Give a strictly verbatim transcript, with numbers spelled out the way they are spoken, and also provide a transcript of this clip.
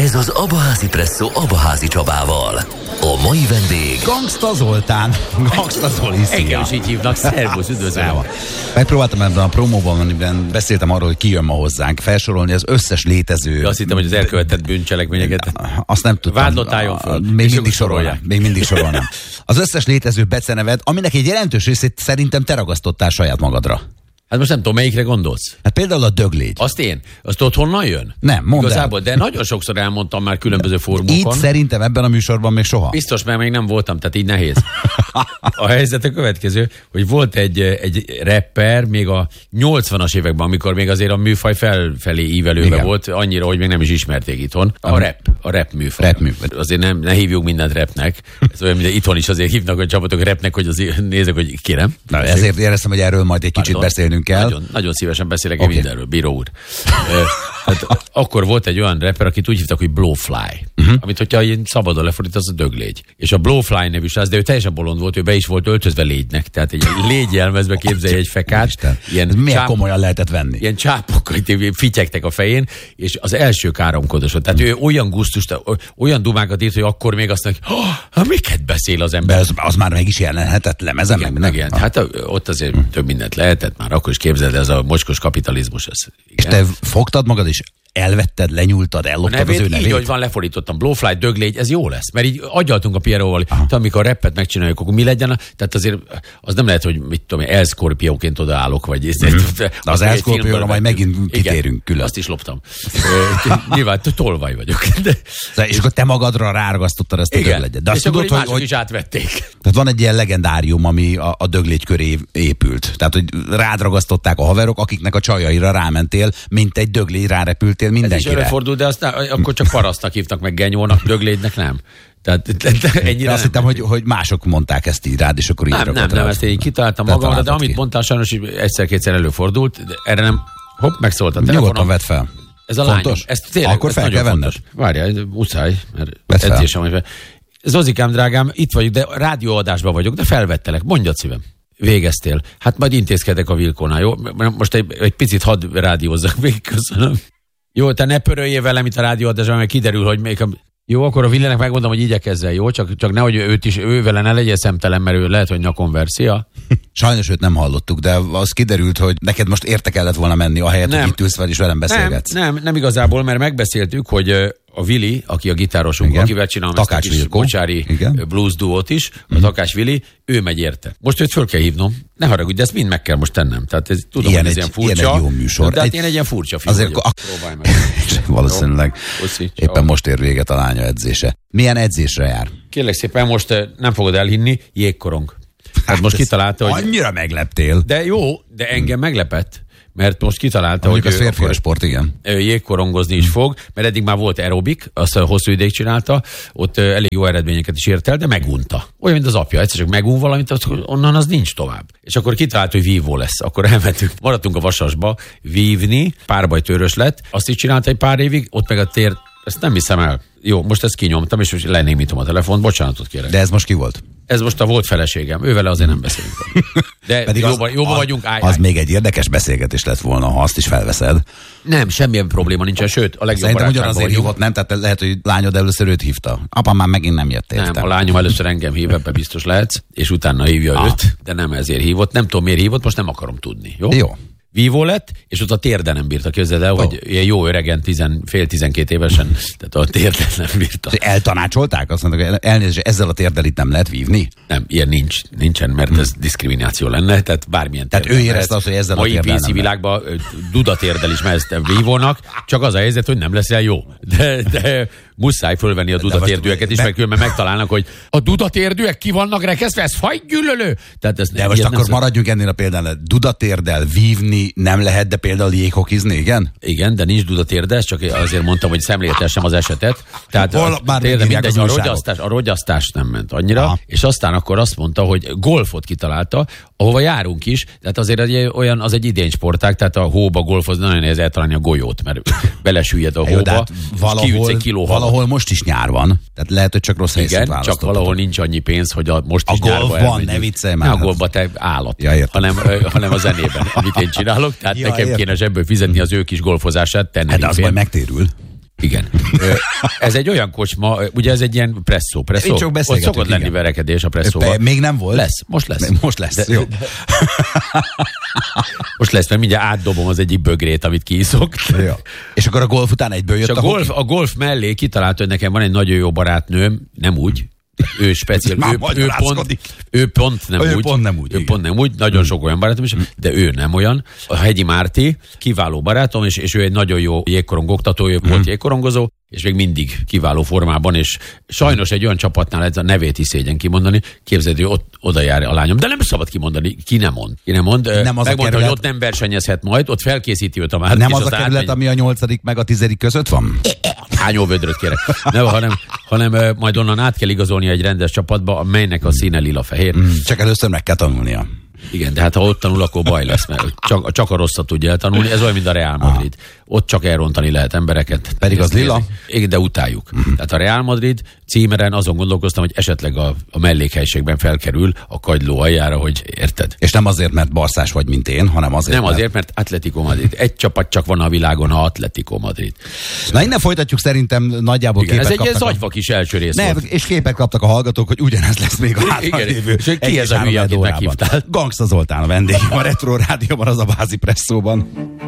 Ez az Abaházi Presszó Abaházi Csabával. A mai vendég... Gangsta Zoltán. Gangsta Zoli, szia. Engem is így hívnak. Szervusz, üdvözlöm. Megpróbáltam ebben a promóban, amiben beszéltem arról, hogy ki jön ma hozzánk, felsorolni az összes létező... De azt hittem, hogy az elkövetett bűncselekményeket... Azt nem tudtam. Vádlott álljon föl. Még mindig sorolnám. Még mindig sorolnám. Az összes létező becenevet, aminek egy jelentős részét szerintem te ragasztottál saját magadra. Hát most nem tudom, melyikre gondolsz? Hát például a döglégy. Azt én? Azt ott honnan jön? Nem, mondd Igazából, el. de nagyon sokszor elmondtam már különböző fórumokon. Itt szerintem ebben a műsorban még soha. Biztos, mert még nem voltam, tehát így nehéz. A helyzet a következő, hogy volt egy, egy rapper még a nyolcvanas években, amikor még azért a műfaj felfelé ívelőben Igen. volt, annyira, hogy még nem is ismerték itthon. A rap, a rap műfaj. Rap műfaj. Azért nem, ne hívjuk mindent rapnek. Ez olyan, mint itthon is azért hívnak a csapatok rapnek, hogy azért nézek, hogy kérem. Na, ezért éreztem, hogy erről majd egy kicsit Pardon. beszélnünk kell. Nagyon, nagyon szívesen beszélek Okay. én mindenről, bíró úr. Hát, akkor volt egy olyan rapper, akit úgy hívtak, hogy Blowfly. Uh-huh. Amit, hogyha ilyen szabadon lefordítasz, az a döglégy. És a Blowfly nevű srác, de ő teljesen bolond volt, ő be is volt öltözve légynek. Tehát egy légyjelmezbe képzelj egy fekát. Ilyen milyen komolyan lehetett venni? Ilyen csápokkal fityegtek a fején, és az első káromkodosod. Tehát ő olyan gusztust, olyan dumákat írt, hogy akkor még azt mondja, hogy oh, miket beszél az ember. De az, az már meg is jelenhetett lemezen, Igen, meg meg igen. Hát ott azért hmm. több mindent lehetett, már akkor is képzeld, ez a mocskos kapitalizmus. Ez, és te fogtad magad, és elvetted, lenyúltad, elloptad az ő nevét? Így, hogy van, lefordítottam. Blowfly, döglégy, ez jó lesz. Mert így agyaltunk a Pieróval, hogy amikor rappet megcsináljuk, akkor mi legyen? Tehát azért az nem lehet, hogy mit tudom én, El Scorpioként odaállok, vagy... Mm-hmm. Az El Scorpióra majd megint kitérünk külön. Azt is loptam. Nyilván tolvaj vagyok. De... És akkor te magadra ráragasztottad ezt a döglegyet. De azt és tudod, akkor mások hogy... is átvették. Tehát van egy ilyen legendárium, ami a, a döglégy köré épült. Tehát, hogy rád ragasztották a haverok, akiknek a csajaira rámentél, mint egy döglégy rárepültél mindenkire. Ez is előfordul, de azt, akkor csak parasztnak hívtak meg genyónak, döglégynek nem. Tehát de, de ennyire azt hittem, hogy, hogy mások mondták ezt így rád, és akkor így nem, nem, nem, ezt én kitaláltam magamra, de amit ki. mondtál, sajnos egyszer-kétszer előfordult, de erre nem, hopp, megszólt a telefonom. Nyugodtan vedd fel. Ez a fontos? lányom. Ez tényleg, akkor ez fel kell venned. Várjál, muszáj, mert edzésem, hogy Zozikám, drágám, itt vagyok, de rádióadásban vagyok, de felvettelek, mondjad szívem. Végeztél. Hát majd intézkedek a Vilkónál, jó? Most egy, egy picit hadd rádiózzak még, köszönöm. Jó, te ne pöröljél velem itt a rádióadásban, mert kiderül, hogy még... A... Jó, akkor a Villének megmondom, hogy igyekezzel, jó? Csak, csak nehogy őt is, ő vele ne legyen szemtelen, mert ő lehet, hogy nyakon verszia. Sajnos őt nem hallottuk, de az kiderült, hogy neked most érte kellett volna menni, ahelyett, nem. hogy itt ülsz fel és velem beszélgetsz. Nem, nem, nem igazából, mert megbeszéltük, hogy a Vili, aki a gitárosunk, igen. akivel csinálom Takács ezt a kis Bocsári blues duót is, a mm. Takács Vili, ő megy érte. Most őt föl kell hívnom. Ne haragudj, de ezt mind meg kell most tennem. Tehát ez, tudom, ilyen hogy ez egy, ilyen furcsa. Ilyen egy jó műsor. De hát egy, én egy ilyen furcsa fiú azért vagyok. A... Próbálj meg. Valószínűleg Oszi, éppen most ér véget a lánya edzése. Milyen edzésre jár? Kérlek szépen, most nem fogod elhinni, jégkorong. Hát, hát most kitalálta, hogy... Annyira megleptél. De jó, de engem meglepett. Mert most kitalálta, mondjuk hogy az férfi sport, igen. Jégkorongozni is fog, mert eddig már volt aerobik, azt hosszú ideig csinálta, ott elég jó eredményeket is ért el, de megunta. Olyan, mint az apja, egyszer csak megun valamit, onnan az nincs tovább. És akkor kitalálta, hogy vívó lesz. Akkor elmentünk, maradtunk a Vasasba vívni, párbajtőrös lett, azt is csinálta egy pár évig, ott meg a tér, ezt nem hiszem el. Jó, most ezt kinyomtam, és most lenémítom a telefont, bocsánatot kérek. De ez most ki volt? Ez most a volt feleségem, ővele azért nem beszélünk. De pedig jóban, az, jóban az, vagyunk. Áj, az áj. még egy érdekes beszélgetés lett volna, ha azt is felveszed. Nem, semmilyen probléma nincsen, sőt, a legjobb Szerintem barátságban ugyanazért hívott, nem? Tehát lehet, hogy lányod először őt hívta. Apám már megint nem jött értem. Nem, a lányom először engem hív, ebbe biztos lehetsz, és utána hívja ah. őt, de nem ezért hívott. Nem tudom, miért hívott, most nem akarom tudni. Jó? Jó. Vívó lett, és ott a térde nem bírta, képzeld el, oh. hogy ilyen jó öregen, tizen, fél tizenkét évesen, tehát a térde nem bírta. Eltanácsolták? Azt mondták, elnézést, ezzel a térdel itt nem lehet vívni? Nem, ilyen nincs, nincsen, mert ez diszkrimináció lenne, tehát bármilyen tehát ő érezte azt, hogy ezzel a térdel mai pé cé világban dudatérdel is mehetsz vívónak, csak az a helyzet, hogy nem leszel jó. De, de muszáj fölvenni a dudatérdőeket is, be... meg különben megtalálnak, hogy a dudatérdőek ki vannak rekesztve, ez fajgyűlölő. Tehát ez de most akkor nem maradjunk ennél a példánál. Dudatérdel vívni nem lehet, de például jéghokizni, igen? Igen, de nincs dudatérde, csak azért mondtam, hogy szemléltessem az esetet. Tehát Hol, a, térde, mindegy, a, rogyasztás, a rogyasztás nem ment annyira, aha. és aztán akkor azt mondta, hogy golfot kitalálta, ahova járunk is, tehát azért egy, olyan, az egy idény sportág, tehát a hóba golfozni nagyon nehéz eltalálni a golyót, mert belesüllyed a hóba, hát valahol, egy kiló valahol most is nyár van, tehát lehet, hogy csak rossz helyszínt választottak. Csak valahol nincs annyi pénz, hogy a most a is nyárba golfban, elmegyünk. ne viccelj már. Ne a golfban, te állat, ja, hanem, hanem a zenében, amit én csinálok, tehát ja, nekem értem. Kéne ebből fizetni az ő kis golfozását. Hát az majd megtérül. Igen. Ez egy olyan kocsma, ugye ez egy ilyen presszó, presszó. Én csak beszélgetünk, ott szokott lenni igen. verekedés a presszóval. Még nem volt? Lesz, most lesz. Most lesz, De, jó. Most lesz, mert mindjárt átdobom az egyik bögrét, amit kiiszok. Jó. És akkor a golf után egyből jött És a, a golf, a golf mellé kitalálta, hogy nekem van egy nagyon jó barátnőm, nem úgy, ő speciál, ő, ő, pont, ő pont nem ő úgy. Pont nem úgy ő pont nem úgy, nagyon sok olyan barátom is, de ő nem olyan. A Hegyi Márti, kiváló barátom, és, és ő egy nagyon jó jégkorong oktató, ő volt jégkorongozó, és még mindig kiváló formában, és sajnos egy olyan csapatnál ez a nevét is szégyen kimondani, képzeld, hogy ott oda jár a lányom, de nem szabad kimondani, ki nem mond. Ki nem mond, nem az megmondta, kerület... hogy ott nem versenyezhet majd, ott felkészíti őt a Márti. Nem az a kerület, átmegy... ami a nyolcadik meg a tizedik között van? Hányó vödröt kérek. Nem, hanem, hanem majd onnan át kell igazolni egy rendes csapatba, amelynek a színe lila-fehér. Mm, csak először meg kell tanulnia. Igen, de hát ha ott tanul, akkor baj lesz, mert csak, csak a rosszat tudja eltanulni. Ez olyan, mint a Real Madrid. Ah. Ott csak elrontani lehet embereket. Pedig az lila? Igen, de utáljuk. Mm. Tehát a Real Madrid címeren azon gondolkoztam, hogy esetleg a, a mellékhelyiségben felkerül a kagyló aljára, hogy érted. És nem azért, mert barszás vagy, mint én, hanem azért, Nem mert... azért, mert Atletico Madrid. Egy csapat csak van a világon, a Atletico Madrid. Na innen folytatjuk, szerintem nagyjából igen, képet ez kaptak. Ez egy zagyvak is első rész ne, volt. És képet kaptak a hallgatók, hogy ugyanez lesz még a hátralévő. És ki ez a hülye, akit meghívtál? Gangsta Zoltán a vendégem a Retro Rádióban, az a Bázi Presszóban.